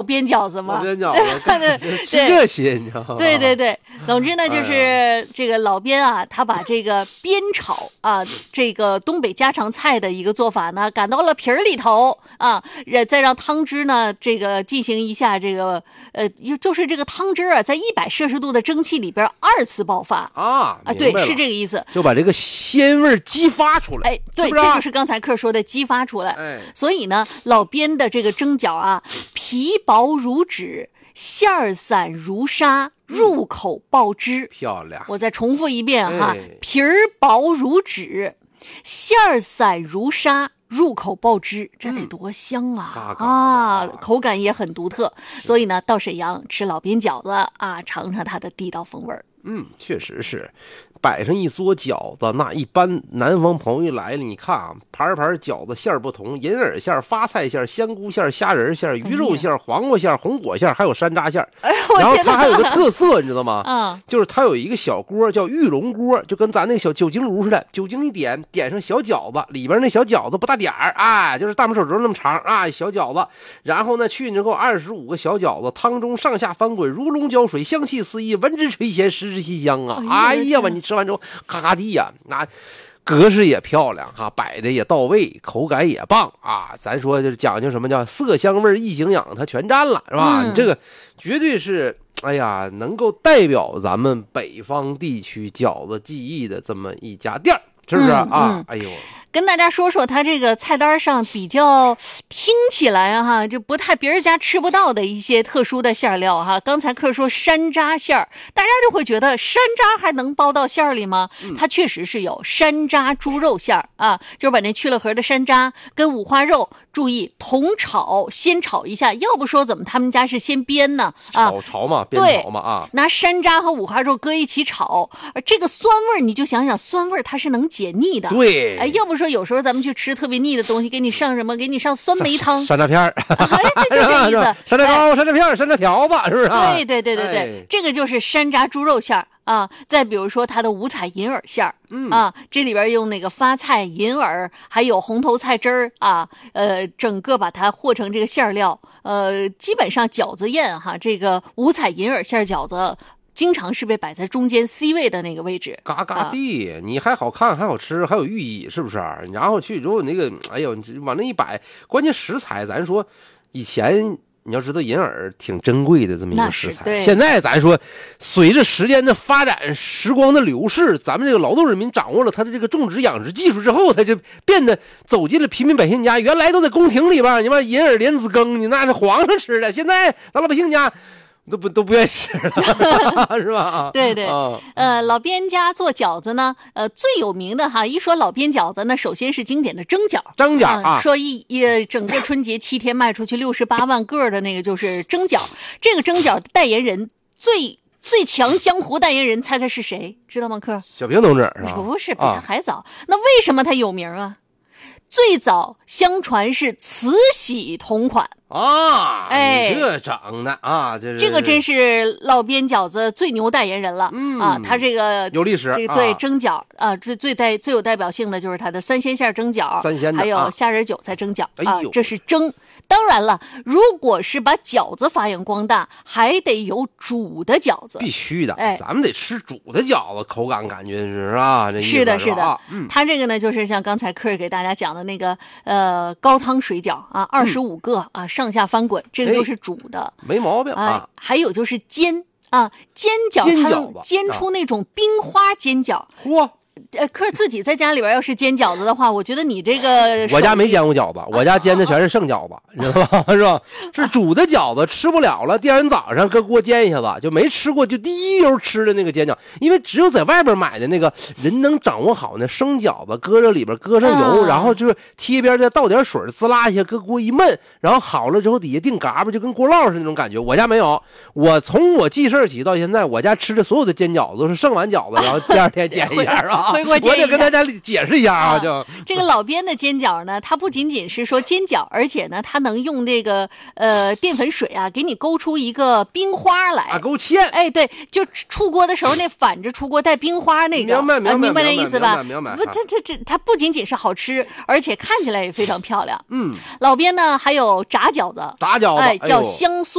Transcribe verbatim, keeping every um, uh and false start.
边饺子嘛， 老边饺子，吃这些你知道吗？ 对对对，总之呢，就是这个老边啊，他把这个煸炒啊，这个东北家常菜的一个做法呢，赶到了皮儿里头啊，再让汤汁呢，这个进行一下这个呃，就是这个汤汁啊，在一百摄氏度的蒸汽里边二次爆发啊啊，对，是这个意思， 就把这个鲜味激发出来。 哎，对， 是不是这就是刚才克说的激发出来。 哎， 所以呢，老边的这个蒸饺啊，皮薄如纸，馅儿散如沙，入口爆汁。 漂亮！ 我再重复一遍哈， 哎、 皮儿薄如纸，馅儿散如沙。入口爆汁，这得多香啊！ 嗯、嘎嘎啊，口感也很独特。所以呢，到沈阳吃老边饺子啊，尝尝它的地道风味儿。 嗯，确实是，摆上一桌饺子，那一般南方朋友一来了，你看啊，盘盘饺子馅儿不同，银耳馅、发菜馅、香菇馅、虾仁馅、鱼肉馅、黄瓜馅、红果馅，还有山楂馅。 哎， 然后它还有个特色，你知道吗？ 嗯， 就是它有一个小锅叫玉龙锅，就跟咱那个小酒精炉似的，酒精一点，点上小饺子，里边那小饺子不大点儿，哎，就是大拇手指那么长啊，小饺子。然后呢，去之后二十五个小饺子，汤中上下翻滚，如龙搅水，香气四溢，闻之垂涎，食之馨香啊！哎呀，你吃完之后，咔咔地呀，那格式也漂亮哈，摆的也到位，口感也棒啊！咱说就是讲究什么叫色香味异形养，它全占了是吧？ 嗯、 你这个绝对是，哎呀，能够代表咱们北方地区饺子技艺的这么一家店，是不是、 嗯、 啊？ 嗯、 哎呦。 跟大家说说它这个菜单上比较听起来哈就不太别人家吃不到的一些特殊的馅料哈。刚才克说山楂馅儿，大家就会觉得山楂还能包到馅儿里吗？ 嗯、 它确实是有山楂猪肉馅儿啊，就是把那去了核的山楂跟五花肉，注意同炒，先炒一下，要不说怎么他们家是先煸呢？啊， 炒炒嘛，煸炒嘛啊， 拿山楂和五花肉搁一起炒，这个酸味你就想想，酸味它是能解腻的。 对， 哎，要不说有时候咱们去吃特别腻的东西，给你上什么？给你上酸梅汤、 山楂片儿， 哎，对，就这意思。 山楂糕、山楂片、山楂条子，是不是？ 对对对对对， 哎、 这个就是山楂猪肉馅儿啊。再比如说它的五彩银耳馅儿， 嗯啊，这里边用那个发菜、银耳，还有红头菜汁儿啊，呃，整个把它和成这个馅料。呃，基本上饺子宴哈，这个五彩银耳馅饺子。经常是被摆在中间 C 位的那个位置， 嘎嘎地，啊、你还好看，还好吃，还有寓意，是不是？然后去之后那个，哎呦，你往那一摆，关键食材，咱说以前你要知道银耳挺珍贵的这么一个食材，现在咱说随着时间的发展，时光的流逝，咱们这个劳动人民掌握了他的这个种植养殖技术之后，他就变得走进了平民百姓家。原来都在宫廷里边，你妈银耳莲子羹，你那是皇上吃的，现在咱老百姓家。都不都不愿意吃了，是吧？ 对对，啊、呃，老边家做饺子呢，呃，最有名的哈，一说老边饺子呢，首先是经典的蒸饺， 蒸饺啊， 呃、说一一整个春节七天卖出去六十八万个的那个就是蒸饺。这个蒸饺的代言人最最强江湖代言人，猜猜是谁？知道吗？克小平同志是吧？ 不是，比他还早。啊、那为什么他有名啊？最早相传是慈禧同款。 啊， 哎， 这整的啊，这这个真是老边饺子最牛代言人了。 嗯啊，他这个有历史， 这个对、 啊、 蒸饺啊，最最代最有代表性的就是他的三鲜馅蒸饺， 三鲜的还有啊虾仁韭菜蒸饺啊， 哎呦这是蒸。当然了，如果是把饺子发扬光大，还得有煮的饺子， 必须的。 哎， 咱们得吃煮的饺子，口感感觉是吧？这是的，是的。 嗯， 他这个呢，就是像刚才克给大家讲的那个呃高汤水饺啊，二十五个、嗯、啊，上下翻滚，这个就是煮的， 哎、没毛病啊、 呃。还有就是煎啊，煎饺它能煎出那种冰花煎饺。 嚯、啊！ 呃，可是自己在家里边要是煎饺子的话，我觉得你这个我家没煎过饺子，我家煎的全是剩饺子，你知道吧？是吧？是煮的饺子吃不了了，第二天早上搁锅煎一下子，就没吃过就第一油吃的那个煎饺，因为只有在外边买的那个人能掌握好那生饺子，搁这里边搁上油， 嗯、 然后就是贴边再倒点水，滋啦一下搁锅一焖，然后好了之后底下定嘎巴，就跟锅烙似的那种感觉。我家没有，我从我记事起到现在，我家吃的所有的煎饺子都是剩完饺子，然后第二天煎一下啊。 回锅煎一下， 我得跟大家解释一下啊，就、 啊、这个老边的煎饺呢，它不仅仅是说煎饺，而且呢，它能用这个呃淀粉水啊，给你勾出一个冰花来啊，勾芡。 哎，对，就出锅的时候那反着出锅带冰花那个， 明白明白、 啊、明白那意思吧？ 明白。 不，这这这，它不仅仅是好吃，而且看起来也非常漂亮。 嗯， 老边呢还有炸饺子， 炸饺子， 哎，叫香酥。